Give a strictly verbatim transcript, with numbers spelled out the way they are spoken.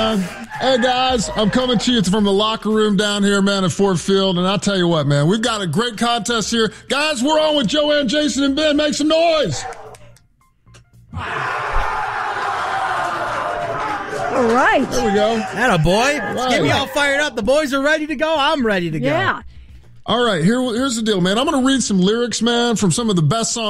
man. Hey, guys, I'm coming to you from the locker room down here, man, at Ford Field. And I'll tell you what, man, we've got a great contest here. Guys, we're on with Joanne, Jason, and Ben. Make some noise. All right. There we go. Atta boy. Right. Get me all fired up. The boys are ready to go. I'm ready to go. Yeah. All right, here, here's the deal, man. I'm going to read some lyrics, man, from some of the best songs